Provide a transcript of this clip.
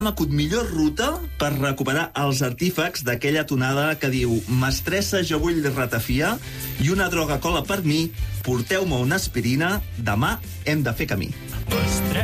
acut millor ruta per recuperar els artífecs d'aquella tonada que diu «Mestressa, jo vull ratafia i una droga cola per mi, porteu-me una aspirina, demà hem de fer camí».